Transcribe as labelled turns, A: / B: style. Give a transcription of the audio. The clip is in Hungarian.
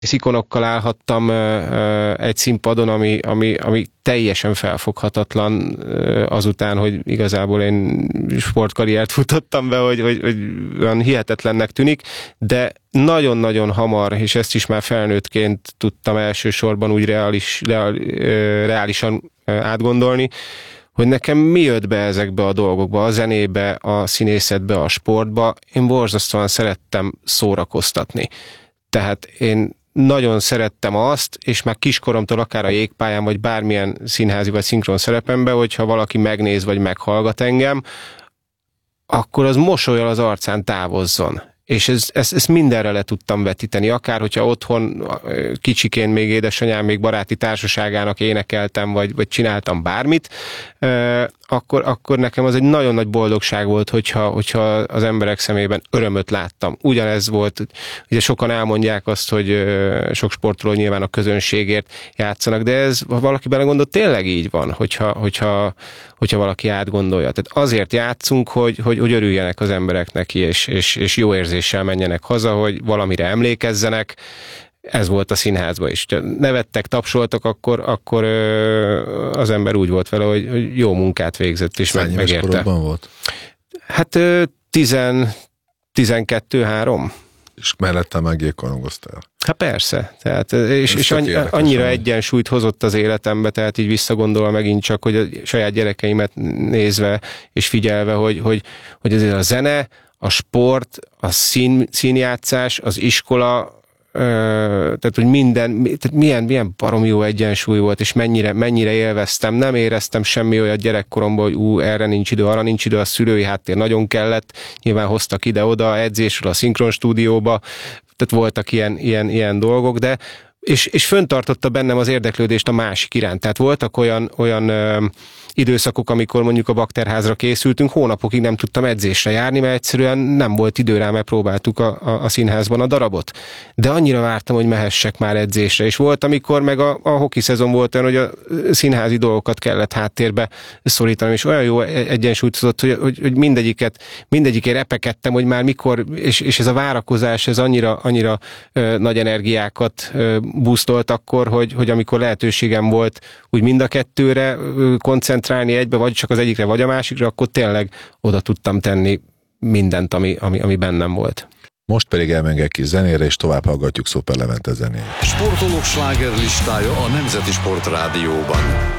A: ikonokkal állhattam egy színpadon, ami teljesen felfoghatatlan azután, hogy igazából én sportkarriert futottam be, hogy olyan hihetetlennek tűnik, de nagyon-nagyon hamar, és ezt is már felnőttként tudtam elsősorban úgy reálisan átgondolni, hogy nekem mi jött be ezekbe a dolgokba, a zenébe, a színészetbe, a sportba. Én borzasztóan szerettem szórakoztatni. Tehát én nagyon szerettem azt, és már kiskoromtól akár a Jégpályán, vagy bármilyen színházi vagy szinkron szerepemben, hogyha valaki megnéz, vagy meghallgat engem, akkor az mosollyal az arcán távozzon. És ezt mindenre le tudtam vetíteni, akár hogyha otthon kicsiként még édesanyám még baráti társaságának énekeltem, vagy csináltam bármit, akkor nekem az egy nagyon nagy boldogság volt, hogyha az emberek szemében örömöt láttam. Ugyanez volt, ugye sokan elmondják azt, hogy sok sportoló nyilván a közönségért játszanak, de ez, ha valaki belegondol, tényleg így van, hogyha valaki átgondolja. Tehát azért játszunk, hogy örüljenek az emberek neki, és jó érzéssel menjenek haza, hogy valamire emlékezzenek. Ez volt a színházban is. Ha nevettek, tapsoltak, akkor az ember úgy volt vele, hogy jó munkát végzett, és megérte.
B: Korokban volt?
A: Hát 12-3.
B: És mellette meg jégkorongoztál.
A: Hát persze. Tehát, és annyira egyensúlyt hozott az életembe, tehát így visszagondolva megint csak, hogy a saját gyerekeimet nézve és figyelve, hogy azért a zene, a sport, a színjátszás, az iskola, tehát hogy tehát milyen baromi jó egyensúly volt, és mennyire élveztem. Nem éreztem semmi olyat gyerekkoromban, hogy erre nincs idő, arra nincs idő, a szülői háttér nagyon kellett, nyilván hoztak ide-oda, edzésről a szinkron stúdióba, tehát voltak ilyen dolgok, de és föntartotta bennem az érdeklődést a másik iránt. Tehát voltak olyan időszakok, amikor mondjuk a Bakterházra készültünk, hónapokig nem tudtam edzésre járni, mert egyszerűen nem volt idő rá, mert próbáltuk a színházban a darabot. De annyira vártam, hogy mehessek már edzésre, és volt, amikor meg a hoki szezon volt olyan, hogy a színházi dolgokat kellett háttérbe szorítanom, és olyan jó egyensúlyt hozott, hogy mindegyikért repekedtem, hogy már mikor, és ez a várakozás, ez annyira nagy energiákat boostolt akkor, hogy amikor lehetőségem volt úgy mind a kettőre koncentrálni egybe, vagy csak az egyikre, vagy a másikra, akkor tényleg oda tudtam tenni mindent, ami bennem volt.
B: Most pedig elmegyek kis zenére, és tovább hallgatjuk Szoper Levente zenét.
C: Sportolók slágerlistája a Nemzeti Sport Rádióban.